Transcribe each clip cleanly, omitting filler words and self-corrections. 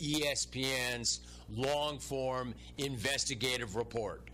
ESPN's long-form investigative report.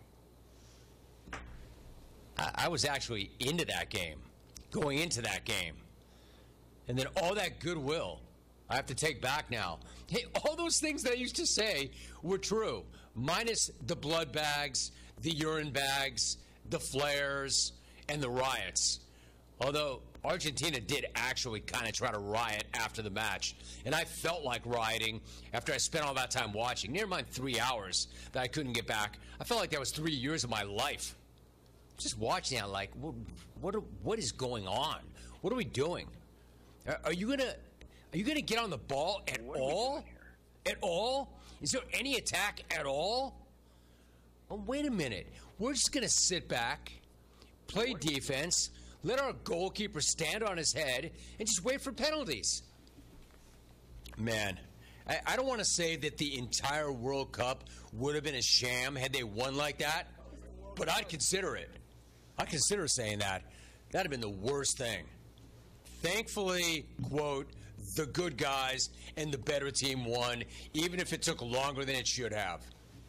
I was actually into that game, going into that game. And then all that goodwill, I have to take back now. Hey, all those things that I used to say were true, minus the blood bags, the urine bags, the flares, and the riots. Although Argentina did actually kind of try to riot after the match. And I felt like rioting after I spent all that time watching. Never mind 3 hours that I couldn't get back. I felt like that was 3 years of my life. Just watching that, like, what is going on? What are we doing? Are you gonna get on the ball at all? At all? Is there any attack at all? Oh, wait a minute. We're just gonna sit back, play defense, let our goalkeeper stand on his head, and just wait for penalties. Man, I don't want to say that the entire World Cup would have been a sham had they won like that, but I'd consider it. I'd consider saying that. That'd have been the worst thing. Thankfully, quote, the good guys and the better team won, even if it took longer than it should have.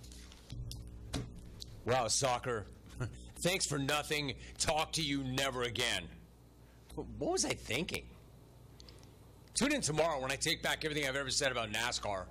Wow, soccer. Thanks for nothing. Talk to you never again. What was I thinking? Tune in tomorrow when I take back everything I've ever said about NASCAR.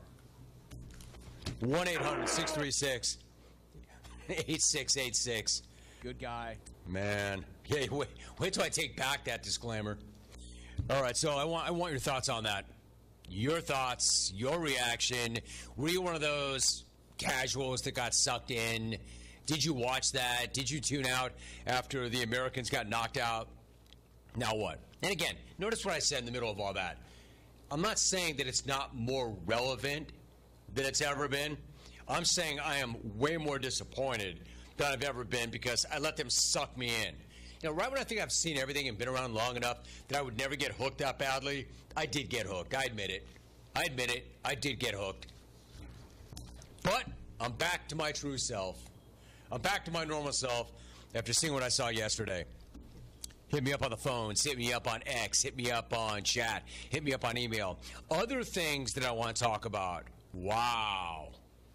1-800-636-8686. Good guy. Man. Hey, wait till I take back that disclaimer. All right, so I want your thoughts on that. Your thoughts, your reaction. Were you one of those casuals that got sucked in? Did you watch that? Did you tune out after the Americans got knocked out? Now what? And again, notice what I said in the middle of all that. I'm not saying that it's not more relevant than it's ever been. I'm saying I am way more disappointed than I've ever been because I let them suck me in. You know, right when I think I've seen everything and been around long enough that I would never get hooked that badly, I did get hooked. I admit it. I did get hooked. But I'm back to my true self. I'm back to my normal self after seeing what I saw yesterday. Hit me up on the phones, hit me up on X, hit me up on chat, hit me up on email. Other things that I want to talk about. Wow.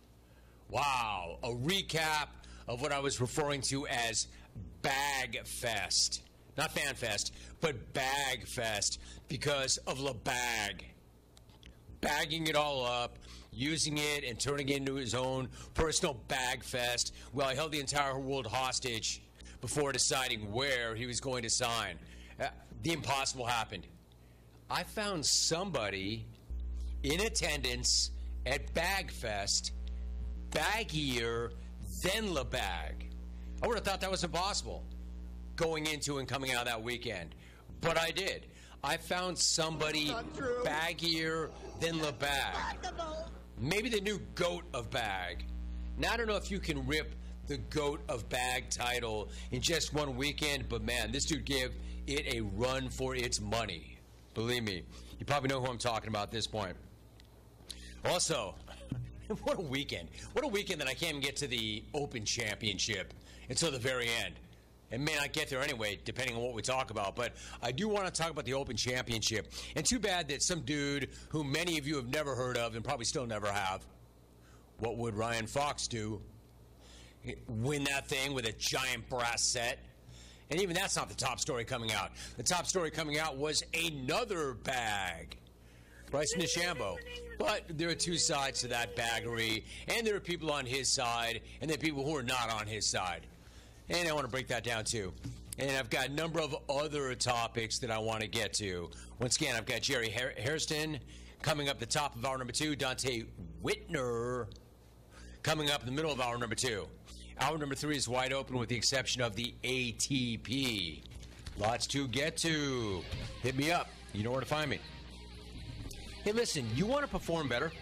A recap of what I was referring to as Bag Fest. Not Fan Fest, but Bag Fest because of LeBag. Bagging it all up, using it and turning it into his own personal bag fest while he held the entire world hostage before deciding where he was going to sign. The impossible happened. I found somebody in attendance at Bagfest baggier than LeBag. I would have thought that was impossible going into and coming out that weekend. But I did. I found somebody baggier than LeBag. Maybe the new GOAT of bag. Now, I don't know if you can rip the GOAT of bag title in just one weekend, but man, this dude gave it a run for its money. Believe me, you probably know who I'm talking about at this point. Also, what a weekend. What a weekend that I can't even get to the Open Championship until the very end. And may not get there anyway, depending on what we talk about. But I do want to talk about the Open Championship. And too bad that some dude who many of you have never heard of and probably still never have, what would Ryan Fox do? Win that thing with a giant brass set? And even that's not the top story coming out. The top story coming out was another bag. Bryson DeChambeau. But there are two sides to that baggery. And there are people on his side, and there are people who are not on his side. And I want to break that down, too. And I've got a number of other topics that I want to get to. Once again, I've got Jerry Hairston coming up the top of hour number 2. Dante Whitner coming up in the middle of hour number 2. Hour number 3 is wide open with the exception of the ATP. Lots to get to. Hit me up. You know where to find me. Hey, listen, you want to perform better?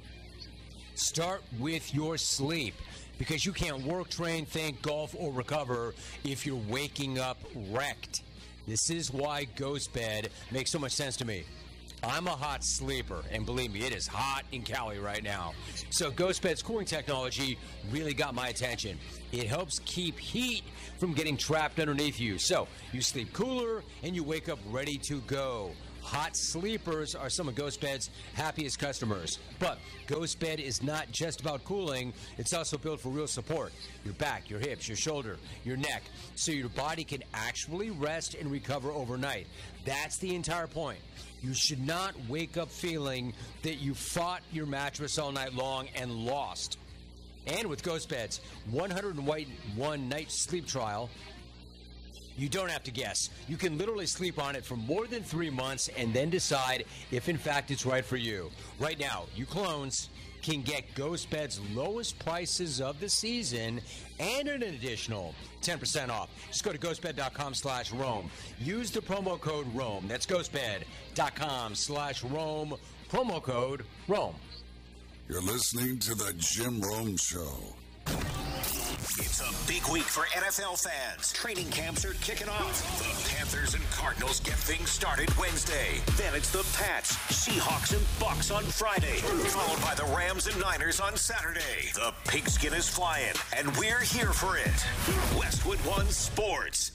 Start with your sleep. Because you can't work, train, think, golf, or recover if you're waking up wrecked. This is why Ghost Bed makes so much sense to me. I'm a hot sleeper, and believe me, it is hot in Cali right now. So Ghost Bed's cooling technology really got my attention. It helps keep heat from getting trapped underneath you. So you sleep cooler, and you wake up ready to go. Hot sleepers are some of GhostBed's happiest customers. But GhostBed is not just about cooling, it's also built for real support. Your back, your hips, your shoulder, your neck, so your body can actually rest and recover overnight. That's the entire point. You should not wake up feeling that you fought your mattress all night long and lost. And with GhostBed's 101 night sleep trial, you don't have to guess. You can literally sleep on it for more than 3 months and then decide if in fact it's right for you. Right now, you clones can get GhostBed's lowest prices of the season and an additional 10% off. Just go to ghostbed.com/Rome. Use the promo code Rome. That's ghostbed.com/Rome. Promo code Rome. You're listening to the Jim Rome Show. It's a big week for NFL fans. Training camps are kicking off. The Panthers and Cardinals get things started Wednesday. Then it's the Pats, Seahawks, and Bucks on Friday, followed by the Rams and Niners on Saturday. The pigskin is flying, and we're here for it. Westwood One Sports.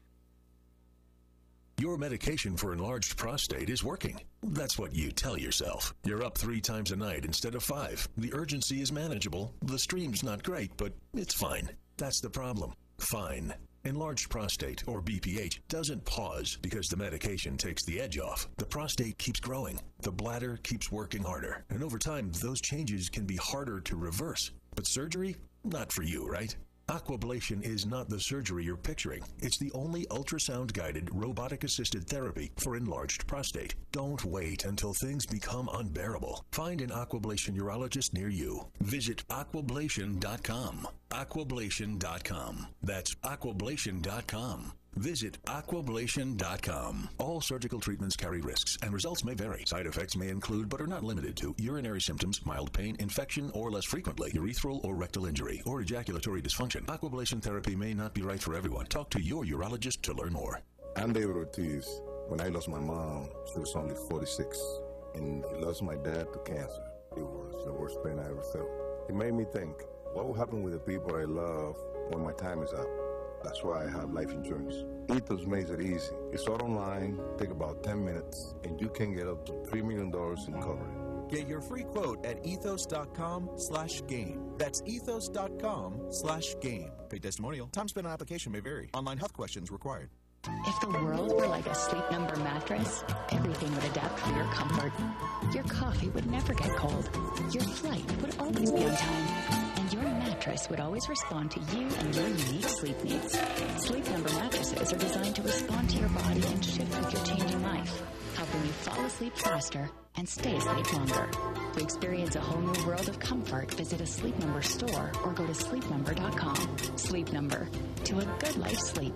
Your medication for enlarged prostate is working. That's what you tell yourself. You're up 3 times a night instead of 5. The urgency is manageable. The stream's not great, but it's fine. That's the problem. Fine. Enlarged prostate, or BPH, doesn't pause because the medication takes the edge off. The prostate keeps growing. The bladder keeps working harder. And over time, those changes can be harder to reverse. But surgery? Not for you, right? Aquablation is not the surgery you're picturing. It's the only ultrasound-guided, robotic-assisted therapy for enlarged prostate. Don't wait until things become unbearable. Find an Aquablation urologist near you. Visit aquablation.com. Aquablation.com. That's aquablation.com. Visit aquablation.com. All surgical treatments carry risks, and results may vary. Side effects may include, but are not limited to, urinary symptoms, mild pain, infection, or less frequently, urethral or rectal injury, or ejaculatory dysfunction. Aquablation therapy may not be right for everyone. Talk to your urologist to learn more. I'm David Ortiz. When I lost my mom, she was only 46, and I lost my dad to cancer. It was the worst pain I ever felt. It made me think, what will happen with the people I love when my time is up? That's why I have life insurance. Ethos makes it easy. It's all online, take about 10 minutes, and you can get up to $3 million in coverage. Get your free quote at ethos.com/game. That's ethos.com/game. Paid testimonial. Time spent on application may vary. Online health questions required. If the world were like a Sleep Number mattress, everything would adapt for your comfort. Your coffee would never get cold. Your flight would always be on time. And your mattress would always respond to you and your unique sleep needs. Sleep Number mattresses are designed to respond to your body and shift with your changing life, helping you fall asleep faster and stay asleep longer. To experience a whole new world of comfort, visit a Sleep Number store or go to sleepnumber.com. Sleep Number. To a good night's sleep.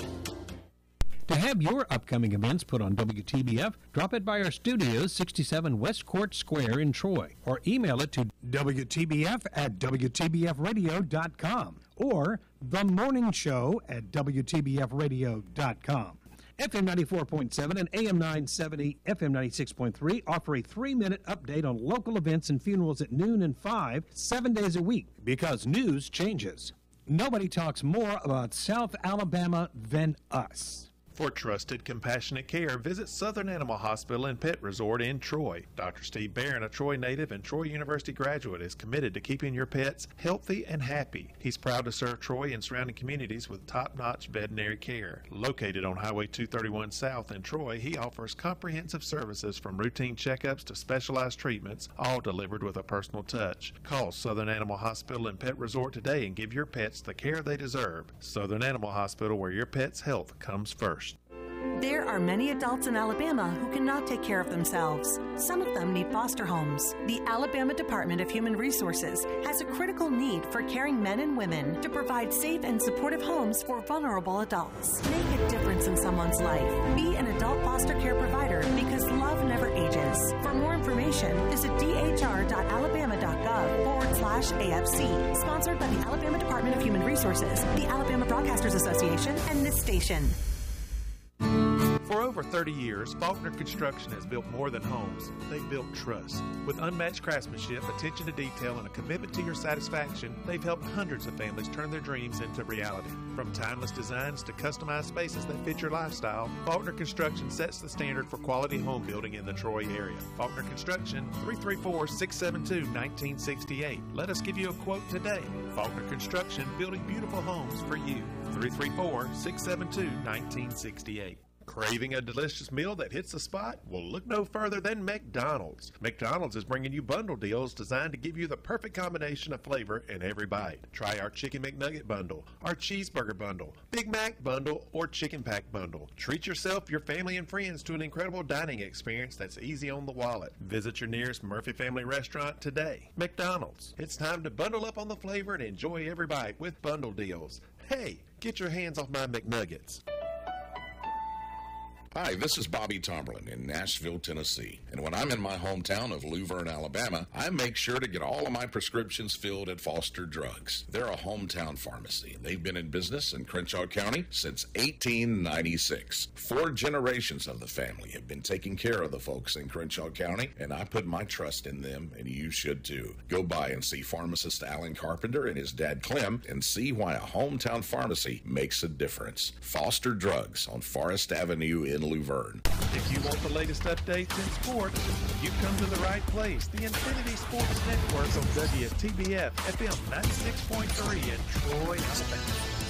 To have your upcoming events put on WTBF, drop it by our studios, 67 West Court Square in Troy, or email it to WTBF@WTBFradio.com or The Morning Show at WTBFradio.com. FM 94.7 and AM 970, FM 96.3 offer a 3-minute update on local events and funerals at noon and 5, 7 days a week, because news changes. Nobody talks more about South Alabama than us. For trusted, compassionate care, visit Southern Animal Hospital and Pet Resort in Troy. Dr. Steve Barron, a Troy native and Troy University graduate, is committed to keeping your pets healthy and happy. He's proud to serve Troy and surrounding communities with top-notch veterinary care. Located on Highway 231 South in Troy, he offers comprehensive services from routine checkups to specialized treatments, all delivered with a personal touch. Call Southern Animal Hospital and Pet Resort today and give your pets the care they deserve. Southern Animal Hospital, where your pet's health comes first. There are many adults in Alabama who cannot take care of themselves. Some of them need foster homes. The Alabama Department of Human Resources has a critical need for caring men and women to provide safe and supportive homes for vulnerable adults. Make a difference in someone's life. Be an adult foster care provider, because love never ages. For more information, visit dhr.alabama.gov/AFC. Sponsored by the Alabama Department of Human Resources, the Alabama Broadcasters Association, and this station. For over over 30 years, Faulkner Construction has built more than homes. They've built trust. With unmatched craftsmanship, attention to detail, and a commitment to your satisfaction, they've helped hundreds of families turn their dreams into reality. From timeless designs to customized spaces that fit your lifestyle, Faulkner Construction sets the standard for quality home building in the Troy area. Faulkner Construction, 334-672-1968. Let us give you a quote today. Faulkner Construction, building beautiful homes for you. 334-672-1968. Craving a delicious meal that hits the spot? Well, look no further than McDonald's. McDonald's is bringing you bundle deals designed to give you the perfect combination of flavor in every bite. Try our Chicken McNugget bundle, our Cheeseburger bundle, Big Mac bundle, or Chicken Pack bundle. Treat yourself, your family, and friends to an incredible dining experience that's easy on the wallet. Visit your nearest Murphy Family restaurant today. McDonald's. It's time to bundle up on the flavor and enjoy every bite with bundle deals. Hey, get your hands off my McNuggets. Hi, this is Bobby Tomberlin in Nashville, Tennessee. And when I'm in my hometown of Luverne, Alabama, I make sure to get all of my prescriptions filled at Foster Drugs. They're a hometown pharmacy, and they've been in business in Crenshaw County since 1896. 4 generations of the family have been taking care of the folks in Crenshaw County, and I put my trust in them, and you should too. Go by and see pharmacist Alan Carpenter and his dad Clem and see why a hometown pharmacy makes a difference. Foster Drugs on Forest Avenue in Luverne. If you want the latest updates in sports, you've come to the right place. The Infinity Sports Network on WTBF FM 96.3 in Troy, Alabama.